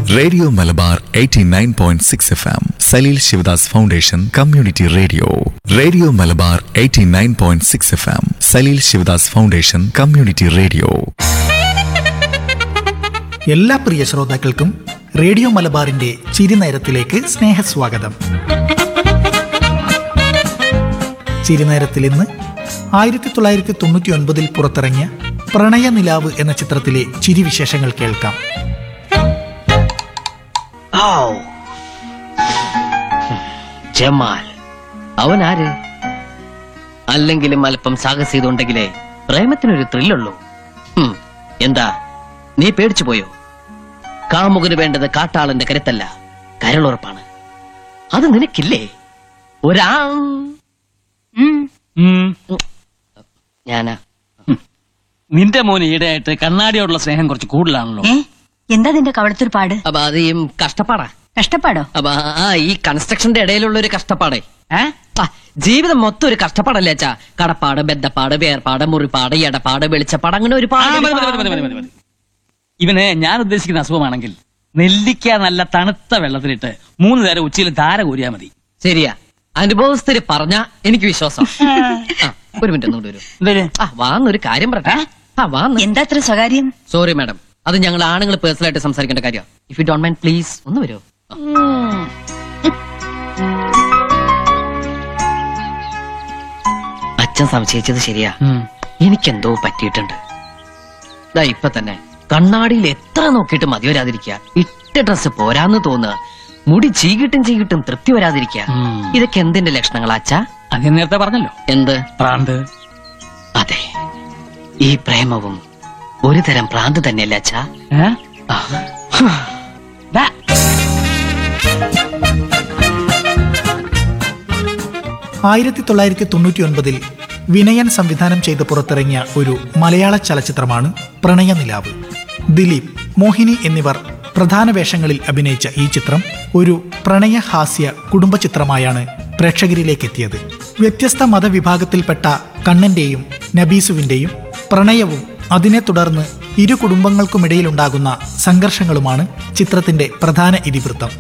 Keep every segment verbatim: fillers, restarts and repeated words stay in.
Radio Malabar eighty nine point six F M Saleel Sivadas foundation community radio. Radio Malabar eighty nine point six F M Saleel Sivadas foundation community radio. എല്ലാ പ്രിയ ശ്രോതാക്കൾക്കും radio മലബാറിന്റെ ചിരിനേരത്തിലേക്ക് സ്നേഹസ്വാഗതം. ചിരിനേരത്തിൽ ഇന്ന് ആയിരത്തി തൊള്ളായിരത്തി തൊണ്ണൂറ്റി ഒൻപതിൽ പുറത്തിറങ്ങിയ പ്രണയനിലാവ് എന്ന ചിത്രത്തിലെ ചിരിവിശേഷങ്ങൾ കേൾക്കാം. ജമാൽ അവൻ ആര്? അല്ലെങ്കിലും അല്പം സാഹസികതയുണ്ടെങ്കിലേ പ്രേമത്തിനൊരു ത്രില്ലുള്ളൂ. എന്താ നീ പേടിച്ചു പോയോ? കാമുകന് വേണ്ടത് കാട്ടാളന്റെ കരുത്തല്ല, കരളുറപ്പാണ്. അത് നിനക്കില്ലേ? ഒരാ ഞാനാ നിന്റെ മോന് ഈടെയായിട്ട് കണ്ണാടിയോടുള്ള സ്നേഹം കുറച്ച് കൂടുതലാണല്ലോ. എന്താ നിന്റെ കവളത്തൊരു പാട്? അപ്പൊ അത് ഈ കഷ്ടപ്പാടാ. കഷ്ടപ്പാടോ? അപ്പൊ ആ ഈ കൺസ്ട്രക്ഷന്റെ ഇടയിലുള്ള ഒരു കഷ്ടപ്പാടേ. ജീവിതം മൊത്തം ഒരു കഷ്ടപ്പാടല്ലേ അച്ഛാ? കടപ്പാട്, ബദ്ധപ്പാട്, വേർപാട്, മുറിപ്പാട്, എടപ്പാട്, വെളിച്ചപ്പാട്, അങ്ങനെ ഒരു പാട്. ഇവന് ഞാൻ ഉദ്ദേശിക്കുന്ന അസുഖമാണെങ്കിൽ നെല്ലിക്ക നല്ല തണുത്ത വെള്ളത്തിലിട്ട് മൂന്ന് നേരം ഉച്ചയിൽ ധാര കോരിയാ മതി. ശരിയാ, അനുഭവസ്ഥര് പറഞ്ഞ എനിക്ക് വിശ്വാസം. ഒരു മിനിറ്റ് ഒന്നുകൂടി വരും. ആ വാന്നൊരു കാര്യം പറട്ടെ. ആ വാന്ന്. എന്താ അത്ര സ്വകാര്യം? സോറി മാഡം, അത് ഞങ്ങൾ ആണുങ്ങൾ പേഴ്സണൽ ആയിട്ട് സംസാരിക്കേണ്ട കാര്യം. If you don't mind please ഒന്ന് വരുമോ? അച്ഛൻ സംശയിച്ചത് ശരിയാ. എനിക്കെന്തോ പറ്റിയിട്ടുണ്ട്. ദാ ഇപ്പൊ തന്നെ കണ്ണാടിയിൽ എത്ര നോക്കിയിട്ട് മതി വരാതിരിക്കുക, ഇട്ട ഡ്രസ് പോരാന്ന് തോന്നുക, മുടി ചീകിട്ടും ചീകിട്ടും തൃപ്തി വരാതിരിക്കുക. ഇതൊക്കെ എന്തിന്റെ ലക്ഷണങ്ങളാ അച്ഛാ? അത് നേരത്തെ പറഞ്ഞല്ലോ. എന്ത് പ്രാന്ത്? അതെ, ഈ പ്രേമവും ഒരു തരം പ്രാന്ത് തന്നെയല്ലേ അച്ഛാ? ആയിരത്തി തൊള്ളായിരത്തി തൊണ്ണൂറ്റി ഒൻപതിൽ വിനയൻ സംവിധാനം ചെയ്ത് പുറത്തിറങ്ങിയ ഒരു മലയാള ചലച്ചിത്രമാണ് പ്രണയനിലാവ്. ദിലീപ്, മോഹിനി എന്നിവർ പ്രധാന വേഷങ്ങളിൽ അഭിനയിച്ച ഈ ചിത്രം ഒരു പ്രണയഹാസ്യ കുടുംബ ചിത്രമായാണ് പ്രേക്ഷകരിലേക്ക് എത്തിയത്. വ്യത്യസ്ത മതവിഭാഗത്തിൽപ്പെട്ട കണ്ണന്റെയും നബീസുവിന്റെയും പ്രണയവും അതിനെ തുടർന്ന് ഇരു കുടുംബങ്ങൾക്കുമിടയിലുണ്ടാകുന്ന സംഘർഷങ്ങളുമാണ് ചിത്രത്തിന്റെ പ്രധാന ഇതിവൃത്തം.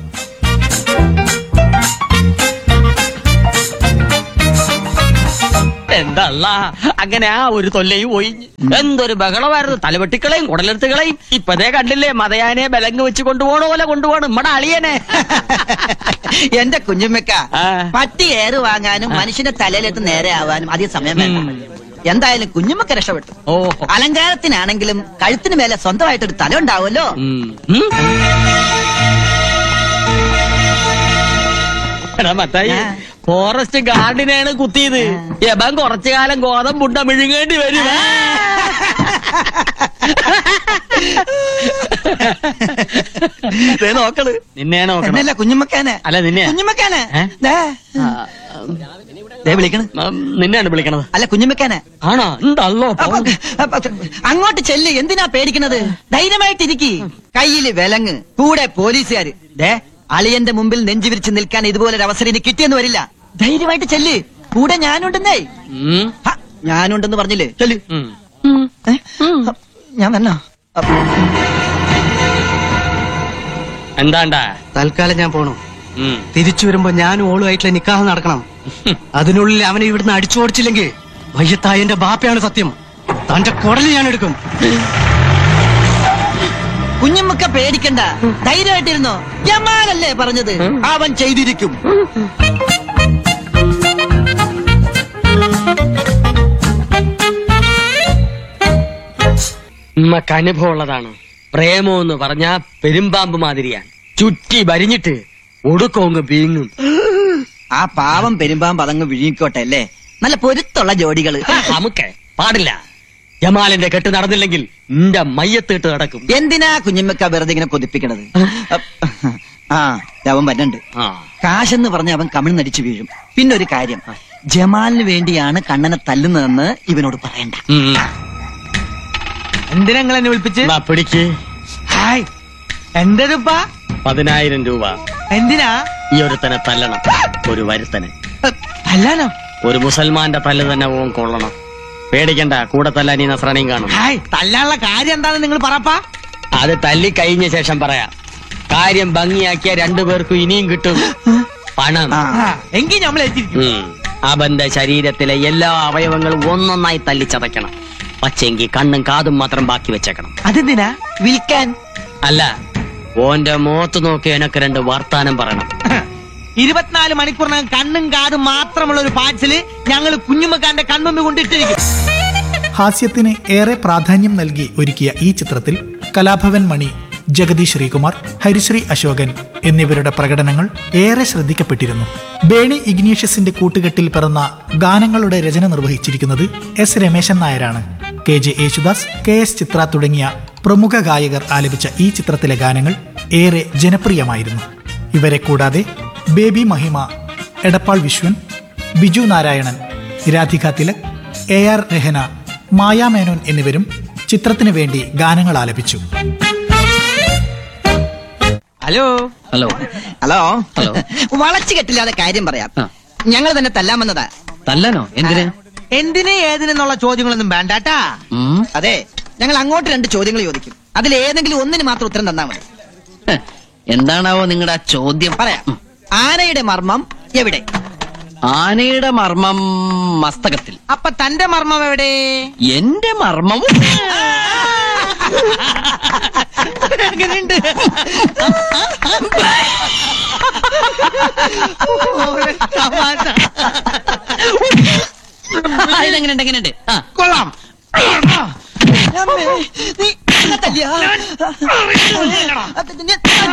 എന്തല്ല അങ്ങനെ ആ ഒരു തൊല്ലയും പോയി. എന്തൊരു ബഹളമായിരുന്നു, തലവെട്ടിക്കളയും കുടലെടുത്തുകളയും. ഇപ്പതേ കണ്ടില്ലേ, മതയാനെ ബലങ്ങ് വെച്ച് കൊണ്ടുപോകണ പോലെ കൊണ്ടുപോകണം നമ്മുടെ അളിയനെ. എന്റെ കുഞ്ഞുമ്മക്ക, പട്ടി ഏറ് വാങ്ങാനും മനുഷ്യന്റെ തലയിലെത്ത് നേരെ ആവാനും അധികം സമയം വേണ്ട. എന്തായാലും കുഞ്ഞുമ്മക്ക രക്ഷപ്പെട്ടു. ഓ, അലങ്കാരത്തിനാണെങ്കിലും കഴുത്തിന് മേലെ സ്വന്തമായിട്ടൊരു തല ഉണ്ടാവുമല്ലോ. ഫോറസ്റ്റ് ഗാർഡിനെയാണ് കുത്തിയത്. യബൻ കുറച്ചു കാലം ഗോതമ്പുണ്ട മിഴുങ്ങേണ്ടി വരും. നോക്കള് നിന്നെ നോക്കണല്ല, കുഞ്ഞുമ്മക്കാനെ. അല്ല നിന്നെ. കുഞ്ഞുമ്മക്കാനെ വിളിക്കണ. നിന്നെയാണ് വിളിക്കണത്. അല്ല കുഞ്ഞുമ്മക്കാനെ. ആണോ? എന്തല്ലോ അങ്ങോട്ട് ചെല്ല്, എന്തിനാ പേടിക്കണത്? ധൈര്യമായിട്ടിരിക്കി. കയ്യില് വിലങ്ങ്, കൂടെ പോലീസുകാര്. ദേ, അളിയന്റെ മുമ്പിൽ നെഞ്ചു വിരിച്ച് നിൽക്കാൻ ഇതുപോലൊരു അവസരം ഇനി കിട്ടിയെന്ന് വരില്ല. ധൈര്യമായിട്ട് ചെല്ല്, കൂടെ ഞാനുണ്ടെന്നേ. ഞാനുണ്ടെന്ന് പറഞ്ഞില്ലേ? ചെല്ല്. ഞാൻ വന്നോ? എന്താണ്ടാ? തൽക്കാലം ഞാൻ പോണു. തിരിച്ചു വരുമ്പോ ഞാനും ഓളുമായിട്ടുള്ള നിക്കാഹ് നടക്കണം. അതിനുള്ളിൽ അവനെ ഇവിടുന്ന് അടിച്ചോടിച്ചില്ലെങ്കിൽ വയ്യത്തായന്റെ ബാപ്പയാണ് സത്യം. തന്റെ കുടല് ഞാൻ എടുക്കും. കുഞ്ഞുമ്മക്ക പേടിക്കണ്ട, ധൈര്യമായിട്ടിരുന്നോ. ജമാലല്ലേ പറഞ്ഞത്, അവൻ ചെയ്തിരിക്കും. നമുക്ക് അനുഭവമുള്ളതാണ്. പ്രേമം എന്ന് പറഞ്ഞാ പെരുമ്പാമ്പ് മാതിരിയാണ്, ചുറ്റി വരിഞ്ഞിട്ട് ഒടുക്കോങ്ങ് വീങ്ങും. ആ പാവം പെരുമ്പാമ്പ് അതങ്ങ് വിഴുങ്ങിക്കോട്ടെ അല്ലേ. നല്ല പൊരുത്തുള്ള ജോഡികള് നമുക്ക് പാടില്ല. ജമാലിന്റെ കെട്ട് നടന്നില്ലെങ്കിൽ നിന്റെ മയ്യത്തിട്ട് നടക്കും. എന്തിനാ കുഞ്ഞുമ്മക്ക വെറുതെ ഇങ്ങനെ കൊതിപ്പിക്കണത്? ആ അവൻ വരണ്ട്. കാശെന്ന് പറഞ്ഞ അവൻ കമിഴ്ന്നടിച്ചു വീഴും. പിന്നെ ഒരു കാര്യം, ജമാലിന് വേണ്ടിയാണ് കണ്ണനെ തല്ലുന്നതെന്ന് ഇവനോട് പറയണ്ട. എന്തിനാ നിങ്ങൾ എന്നെ വിളിപ്പിച്ച്? പിടിക്ക്. ഹായ്, എന്തൊരുപ്പാ? പതിനായിരം രൂപ. എന്തിനാ? ഈ ഒരുത്തനെ തല്ലണം, ഒരു വരുത്തനെ. തല്ലാനോ? ഒരു മുസൽമാന്റെ തല്ല് തന്നെ ഓൻ കൊള്ളണം. പേടിക്കണ്ട, കൂടെ തല്ലാൻ ഈ നസ്രാണിയും കാണും. ഹായ്, തല്ലാനുള്ള കാര്യം എന്താണെന്ന് നിങ്ങൾ പറപ്പാ. അത് തല്ലി കഴിഞ്ഞ ശേഷം പറയാം. കാര്യം ഭംഗിയാക്കിയ രണ്ടുപേർക്കും ഇനിയും കിട്ടും പണം. എങ്കിൽ നമ്മൾ എത്തിയിരിക്കും. ഉം. അവന്റെ ശരീരത്തിലെ എല്ലാ അവയവങ്ങളും ഒന്നൊന്നായി തല്ലിച്ചതയ്ക്കണം. പക്ഷെങ്കി കണ്ണും കാതും മാത്രം ബാക്കി വെച്ചേക്കണം. അതെന്തിനാ? വിൽക്കാൻ? അല്ല, ഓന്റെ മുഖത്ത് നോക്കി എനക്ക് രണ്ട് വർത്താനം പറയണം. ഇരുപത്തിനാല് മണിക്കൂറിനകം കണ്ണും കാതും മാത്രമുള്ള ഒരു പാഴ്സല് ഞങ്ങൾ കുഞ്ഞുമ്മക്കാന്റെ കൺമുമ്പ് കൊണ്ടിട്ടിരിക്കും. ഹാസ്യത്തിന് ഏറെ പ്രാധാന്യം നൽകി ഒരുക്കിയ ഈ ചിത്രത്തിൽ കലാഭവൻ മണി, ജഗതി ശ്രീകുമാർ, ഹരിശ്രീ അശോകൻ എന്നിവരുടെ പ്രകടനങ്ങൾ ഏറെ ശ്രദ്ധിക്കപ്പെട്ടിരുന്നു. ബേണി ഇഗ്നീഷ്യസിന്റെ കൂട്ടുകെട്ടിൽ പിറന്ന ഗാനങ്ങളുടെ രചന നിർവഹിച്ചിരിക്കുന്നത് എസ് രമേശൻ നായരാണ്. K J Yesudas, K S ചിത്ര തുടങ്ങിയ പ്രമുഖ ഗായകർ ആലപിച്ച ഈ ചിത്രത്തിലെ ഗാനങ്ങൾ ഏറെ ജനപ്രിയമായിരുന്നു. ഇവരെ കൂടാതെ ബേബി മഹിമ, എടപ്പാൾ വിശ്വൻ, ബിജു നാരായണൻ, രാധിക തിലക്, എ ആർ രഹന, മായ മേനോൻ എന്നിവരും ചിത്രത്തിനു വേണ്ടി ഗാനങ്ങൾ ആലപിച്ചു. Hello hello hello hello. വളച്ചു കെട്ടില്ലാതെ കാര്യം പറയാം. ആ. ഞങ്ങൾ തന്നെ തല്ലാമെന്നതാ. തല്ലാനോ? എന്തിന്? എന്തിന് ഏതിനെന്നുള്ള ചോദ്യങ്ങളൊന്നും വേണ്ടാട്ടാ. ഉം. അതെ, ഞങ്ങൾ അങ്ങോട്ട് രണ്ട് ചോദ്യങ്ങൾ ചോദിക്കും. അതിൽ ഏതെങ്കിലും ഒന്നിന് മാത്രം ഉത്തരം തന്നാ മതി. ഹ്, എന്താണാവോ നിങ്ങളുടെ ആ ചോദ്യം? പറയാം. ആനയുടെ മർമ്മം എവിടെ? ആനയുടെ മർമ്മം മസ്തകത്തിൽ. അപ്പൊ തന്റെ മർമ്മം എവിടെ? എന്റെ മർമ്മം എങ്ങനെയുണ്ട്? ഇതെങ്ങനെയുണ്ട്? എങ്ങനെയുണ്ട്? ആ, കൊള്ളാം. നീ എന്നെ തല്ലിയോ? നിന്നെ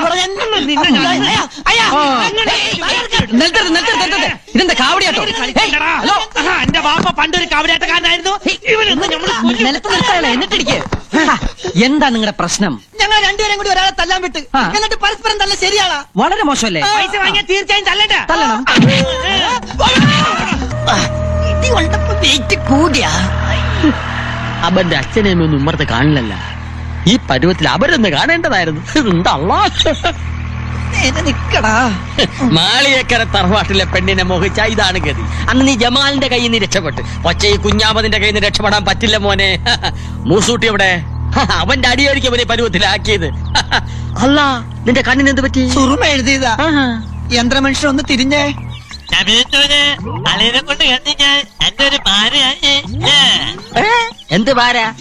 അയ്യാ, നിർത്തരുത്, നിർത്തരുത്, നിർത്തരുത്. ഇതെന്താ കാവടിയാട്ടോ? Hey, hello. എന്റെ ബാപ്പ പണ്ടൊരു കവടിയാട്ടക്കാരനായിരുന്നു. നിലത്ത് നിർത്താനല്ലേ, എന്നിട്ടിരിക്കേ. എന്താ നിങ്ങളുടെ പ്രശ്നം? ഞങ്ങൾ രണ്ടുപേരും കൂടി ഒരാളെ തല്ലാൻ വിട്ട്, ആ. എന്നിട്ട് പരസ്പരം തല്ല ശരിയാളാ. വളരെ മോശമല്ലേ? പൈസ വാങ്ങിയാൽ തീർച്ചയായും തല്ലണ്ട. തല്ലണം. ഇടി കൊണ്ടപ്പോ വെയിറ്റ് കൂടിയാ. അവന്റെ അച്ഛനെയൊന്നും ഉമ്മർത്ത് കാണില്ലല്ല. ഈ പരുവത്തിൽ അവരൊന്ന് കാണേണ്ടതായിരുന്നു. എന്തല്ലാ, നേരെ നിക്കടാ. മാളിയേക്കര തറവാട്ടിലെ പെണ്ണിനെ മോഹിച്ച ഇതാണ് ഗതി. അന്ന് നീ ജമാലിന്റെ കയ്യിൽ നിന്ന് രക്ഷപ്പെട്ട്, പക്ഷേ ഈ കുഞ്ഞാമതിന്റെ കയ്യിൽ നിന്ന് രക്ഷപ്പെടാൻ പറ്റില്ല മോനെ. മൂസൂട്ടി എവിടെ? അവന്റെ അടിയായിരിക്കും അവനെ പരുവത്തിലാക്കിയത്. അല്ല, നിന്റെ കണ്ണിന് എന്ത് പറ്റി? സുറുമ എഴുതിയതാ. യന്ത്രമനുഷ്യൻ ഒന്ന് തിരിഞ്ഞേ. എന്ത് ഭാര?